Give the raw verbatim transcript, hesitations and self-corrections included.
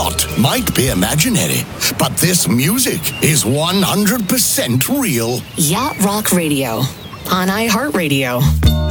not might be imaginary, but this music is one hundred percent real. Yacht Rock Radio on iHeartRadio.